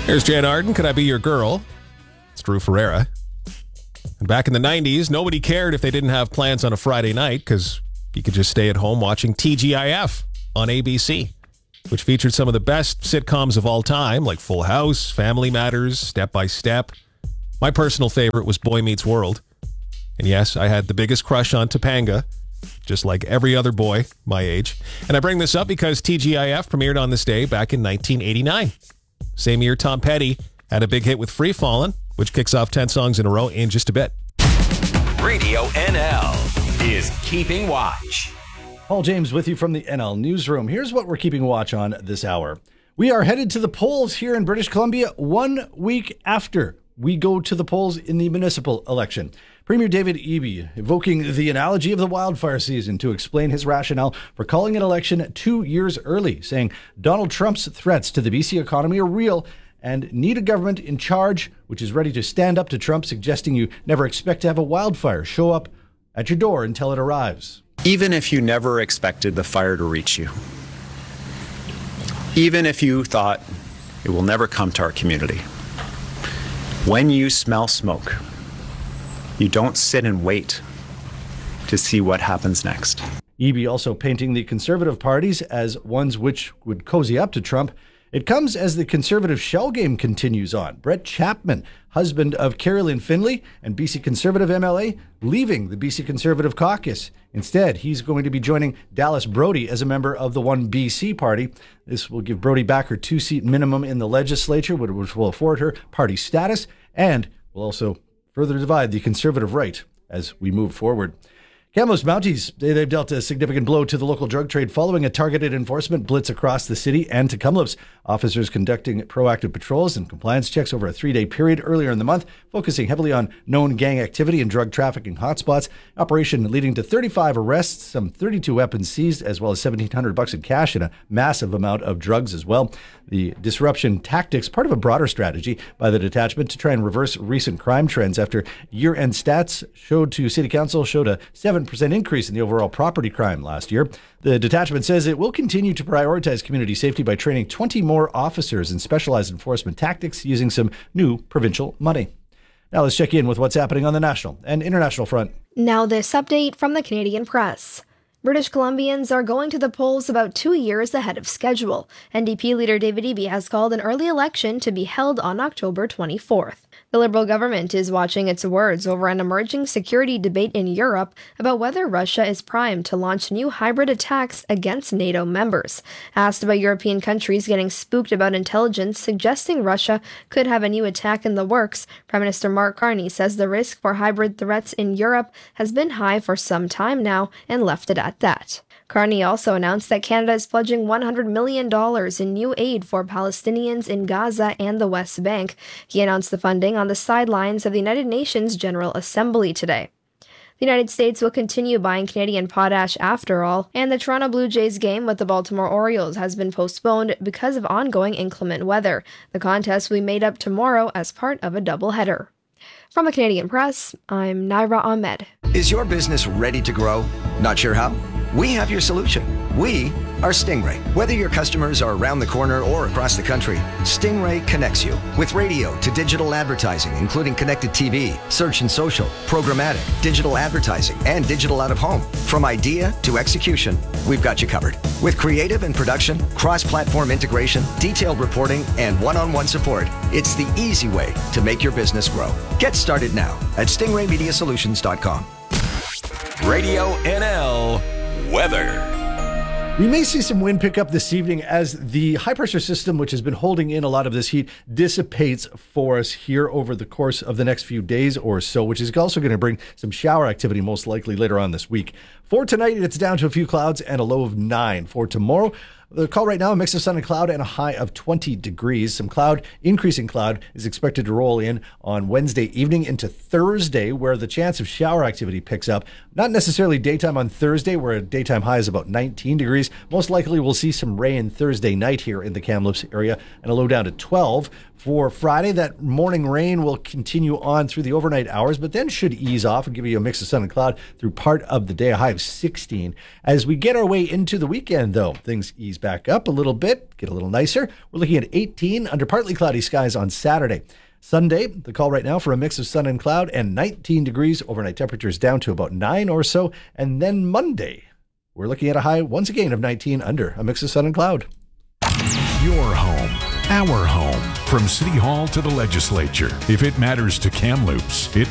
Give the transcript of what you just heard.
Here's Jan Arden, Could I Be Your Girl? It's Drew Ferreira. And back in the 90s, nobody cared if they didn't have plans on a Friday night because you could just stay at home watching TGIF on ABC, which featured some of the best sitcoms of all time, like Full House, Family Matters, Step by Step. My personal favorite was Boy Meets World. And yes, I had the biggest crush on Topanga, just like every other boy my age. And I bring this up because TGIF premiered on this day back in 1989. Same year, Tom Petty had a big hit with Free Fallin', which kicks off 10 songs in a row in just a bit. Radio NL is Keeping Watch. Paul James with you from the NL Newsroom. Here's what we're keeping watch on this hour. We are headed to the polls here in British Columbia 1 week after we go to the polls in the municipal election. Premier David Eby evoking the analogy of the wildfire season to explain his rationale for calling an election 2 years early, saying Donald Trump's threats to the BC economy are real and need a government in charge which is ready to stand up to Trump, suggesting you never expect to have a wildfire show up at your door until it arrives. Even if you never expected the fire to reach you, even if you thought it will never come to our community, when you smell smoke, you don't sit and wait to see what happens next. Eby also painting the Conservative parties as ones which would cozy up to Trump. It comes as the Conservative shell game continues on. Brett Chapman, husband of Carolyn Finley and BC Conservative MLA, leaving the BC Conservative caucus. Instead, he's going to be joining Dallas Brody as a member of the One BC party. This will give Brody back her 2-seat minimum in the legislature, which will afford her party status, and will also further divide the Conservative right as we move forward. Kamloops Mounties, they've dealt a significant blow to the local drug trade following a targeted enforcement blitz across the city and to Kamloops. Officers conducting proactive patrols and compliance checks over a 3-day period earlier in the month, focusing heavily on known gang activity and drug trafficking hotspots. Operation leading to 35 arrests, some 32 weapons seized, as well as $1,700 in cash and a massive amount of drugs as well. The disruption tactics, part of a broader strategy by the detachment to try and reverse recent crime trends after year-end stats showed a 7% increase in the overall property crime last year. The detachment says it will continue to prioritize community safety by training 20 more officers in specialized enforcement tactics using some new provincial money. Now let's check in with what's happening on the national and international front. Now this update from the Canadian Press. British Columbians are going to the polls about 2 years ahead of schedule. NDP leader David Eby has called an early election to be held on October 24th. The Liberal government is watching its words over an emerging security debate in Europe about whether Russia is primed to launch new hybrid attacks against NATO members. Asked about European countries getting spooked about intelligence suggesting Russia could have a new attack in the works, Prime Minister Mark Carney says the risk for hybrid threats in Europe has been high for some time now and left it at that. Carney also announced that Canada is pledging $100 million in new aid for Palestinians in Gaza and the West Bank. He announced the funding on the sidelines of the United Nations General Assembly today. The United States will continue buying Canadian potash after all, and the Toronto Blue Jays game with the Baltimore Orioles has been postponed because of ongoing inclement weather. The contest will be made up tomorrow as part of a doubleheader. From the Canadian Press, I'm Naira Ahmed. Is your business ready to grow? Not sure how? We have your solution. We are Stingray. Whether your customers are around the corner or across the country, Stingray connects you with radio to digital advertising, including connected TV, search and social, programmatic, digital advertising, and digital out of home. From idea to execution, we've got you covered. With creative and production, cross-platform integration, detailed reporting, and one-on-one support, it's the easy way to make your business grow. Get started now at stingraymediasolutions.com. Radio NL weather. We may see some wind pick up this evening as the high-pressure system, which has been holding in a lot of this heat, dissipates for us here over the course of the next few days or so, which is also going to bring some shower activity most likely later on this week. For tonight, it's down to a few clouds and a low of 9. For tomorrow, the call right now, a mix of sun and cloud and a high of 20 degrees. Some cloud, increasing cloud, is expected to roll in on Wednesday evening into Thursday, where the chance of shower activity picks up. Not necessarily daytime on Thursday, where a daytime high is about 19 degrees. Most likely we'll see some rain Thursday night here in the Kamloops area and a low down to 12. For Friday, that morning rain will continue on through the overnight hours, but then should ease off and give you a mix of sun and cloud through part of the day, a high of 16. As we get our way into the weekend, though, things ease back up a little bit, get a little nicer. We're looking at 18 under partly cloudy skies on Saturday. Sunday, the call right now for a mix of sun and cloud and 19 degrees. Overnight temperatures down to about 9 or so. And then Monday, we're looking at a high once again of 19 under a mix of sun and cloud. Your home, our home. From City Hall to the legislature. If it matters to Kamloops, it